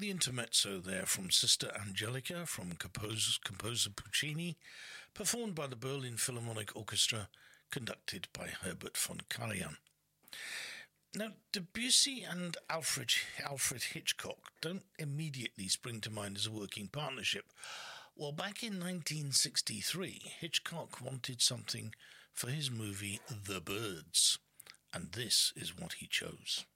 The intermezzo there from Sister Angelica from composer Puccini, performed by the Berlin Philharmonic Orchestra, conducted by Herbert von Karajan. Now, Debussy and Alfred Hitchcock don't immediately spring to mind as a working partnership. Well, back in 1963, Hitchcock wanted something for his movie The Birds, and this is what he chose.